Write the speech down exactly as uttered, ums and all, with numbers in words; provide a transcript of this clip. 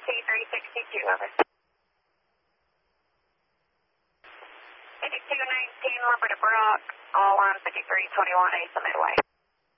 T three sixty-two, over. fifty-two nineteen, Lumber to Brock, all on fifty-three twenty-one, Asa Midway.